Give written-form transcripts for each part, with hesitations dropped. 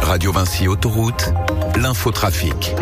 Radio Vinci Autoroute, l'infotrafic.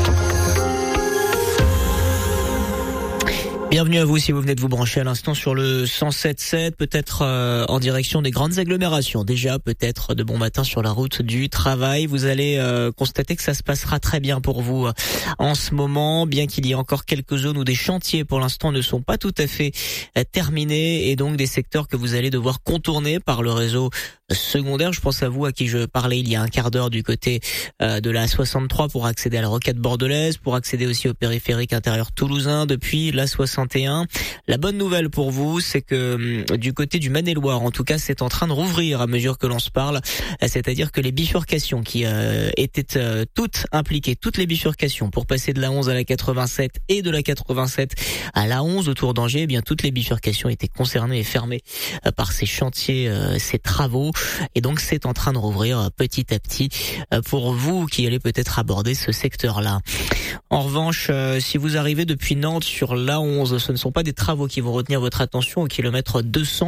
Bienvenue à vous si vous venez de vous brancher à l'instant sur le 107.7, peut-être en direction des grandes agglomérations. Déjà peut-être de bon matin sur la route du travail. Vous allez constater que ça se passera très bien pour vous en ce moment, bien qu'il y ait encore quelques zones où des chantiers pour l'instant ne sont pas tout à fait terminés et donc des secteurs que vous allez devoir contourner par le réseau secondaire. Je pense à vous à qui je parlais il y a un quart d'heure du côté de la 63 pour accéder à la rocade bordelaise, pour accéder aussi au périphérique intérieur toulousain depuis la 61. La bonne nouvelle pour vous, c'est que du côté du Maine-et-Loire, en tout cas, c'est en train de rouvrir à mesure que l'on se parle. C'est-à-dire que les bifurcations qui étaient toutes impliquées, toutes les bifurcations pour passer de la 11 à la 87 et de la 87 à la 11 autour d'Angers, eh bien toutes les bifurcations étaient concernées et fermées par ces chantiers, ces travaux. Et donc c'est en train de rouvrir petit à petit pour vous qui allez peut-être aborder ce secteur-là. En revanche, si vous arrivez depuis Nantes sur l'A11, ce ne sont pas des travaux qui vont retenir votre attention au kilomètre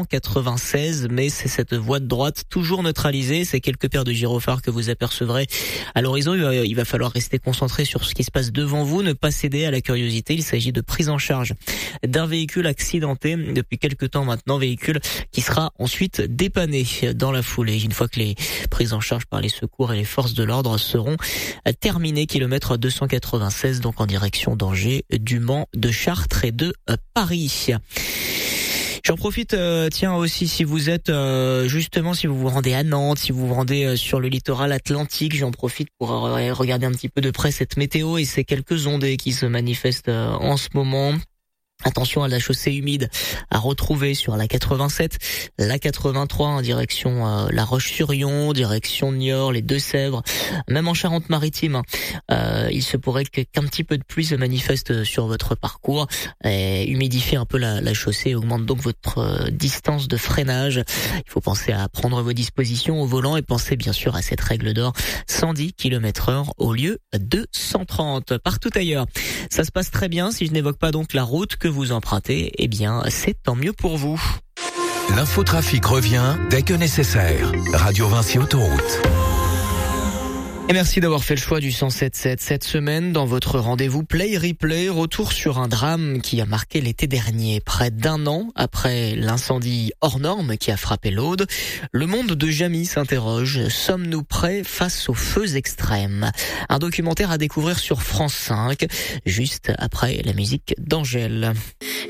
296, mais c'est cette voie de droite toujours neutralisée. C'est quelques paires de gyrophares que vous apercevrez à l'horizon. Il va falloir rester concentré sur ce qui se passe devant vous, ne pas céder à la curiosité. Il s'agit de prise en charge d'un véhicule accidenté depuis quelque temps maintenant, véhicule qui sera ensuite dépanné dans la foulée. Une fois que les prises en charge par les secours et les forces de l'ordre seront terminées, kilomètre 296, donc en direction d'Angers, du Mans, de Chartres et de Paris. J'en profite, tiens aussi si vous êtes justement, si vous vous rendez à Nantes, si vous vous rendez sur le littoral atlantique, j'en profite pour regarder un petit peu de près cette météo et ces quelques ondées qui se manifestent en ce moment. Attention à la chaussée humide à retrouver sur la 87, la 83 en direction La Roche-sur-Yon, direction Niort, les Deux-Sèvres, même en Charente-Maritime. Il se pourrait qu'un petit peu de pluie se manifeste sur votre parcours et humidifie un peu la chaussée, augmente donc votre distance de freinage. Il faut penser à prendre vos dispositions au volant et penser bien sûr à cette règle d'or, 110 km/h au lieu de 130. Partout ailleurs, ça se passe très bien. Si je n'évoque pas donc la route que vous empruntez, eh bien c'est tant mieux pour vous. L'infotrafic revient dès que nécessaire. Radio Vinci Autoroute. Et merci d'avoir fait le choix du 107.7 cette semaine dans votre rendez-vous Play Replay. Retour sur un drame qui a marqué l'été dernier. Près d'un an après l'incendie hors norme qui a frappé l'Aude, le monde de Jamie s'interroge. Sommes-nous prêts face aux feux extrêmes? Un documentaire à découvrir sur France 5, juste après la musique d'Angèle.